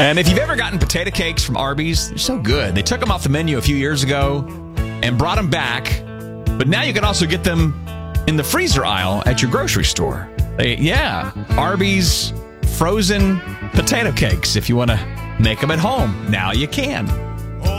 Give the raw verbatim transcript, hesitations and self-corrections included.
And if you've ever gotten potato cakes from Arby's, they're so good. They took them off the menu a few years ago and brought them back. But now you can also get them in the freezer aisle at your grocery store. They, yeah, Arby's frozen potato cakes. If you want to make them at home, now you can.